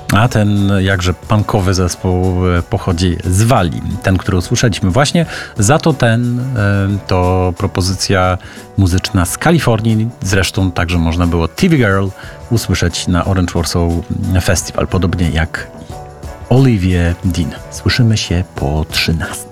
A ten jakże punkowy zespół pochodzi z Walii. Ten, który usłyszeliśmy właśnie. Za to to propozycja muzyczna z Kalifornii. Zresztą także można było TV Girl usłyszeć na Orange Warsaw Festival. Podobnie jak Olivia Dean. Słyszymy się po 13.